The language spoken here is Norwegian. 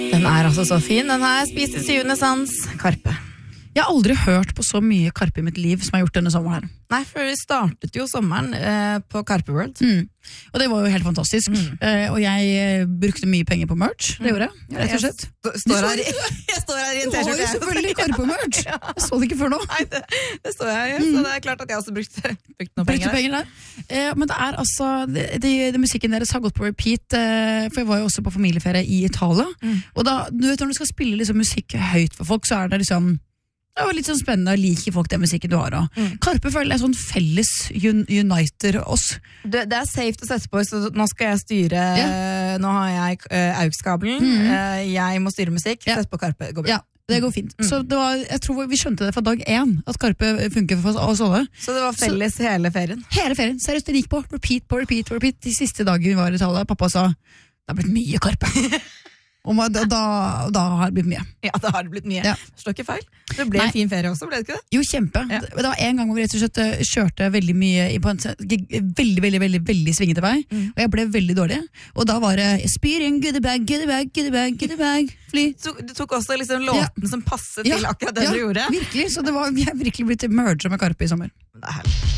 Den altså så fin, den har jeg spist I syvende sans. Karpe. Jeg har aldri hørt på så mye Karpe I mitt liv som jeg har gjort denne sommeren her. Nei, for vi startet jo sommeren på Karpe World. Og det var jo helt fantastisk. Og jeg brukte mye penger på merch, det gjorde jeg, rett og slett. Jeg står her I en Du har jo selvfølgelig Karpe-merch. Jeg så det ikke før nå. Nei, det står jeg I, så det klart at jeg også brukte noen penger der. Men det altså, det musikken deres har gått på repeat, for jeg var jo også på familieferie I Italia, og da, du vet når du skal spille liksom musikk høyt for folk, så det liksom det var litt sånn spennende, liker folk den musikken du har også. Karpe føler jeg sånn felles uniter oss. Det safe å sette på, så nå skal jeg styre, nå har jeg AUX-kabelen, jeg må styre musikk, sett på Karpe, går bra. Ja, det går fint. Så det var, jeg tror vi skjønte det fra dag 1, at Karpe funker for oss alle. Så det var felles hele ferien? Hele ferien, seriøst, det gikk på repeat. De siste dagen vi var I Italia, pappa sa, det har blitt mye Karpe. Og da har det blitt mye. Ja, da har det blitt mye. Det slår ikke feil. Det ble en fin ferie også, ble det ikke det? Jo, kjempe. Det var en gang hvor vi rett og slett kjørte veldig mye på en veldig svingete vei, og jeg ble veldig dårlig. Og da var det, jeg spyr inn goodiebag, fly. Du tok også liksom låten som passet til akkurat det du gjorde? Virkelig, så vi har virkelig blitt merget med Karpe I sommer. Det herlig.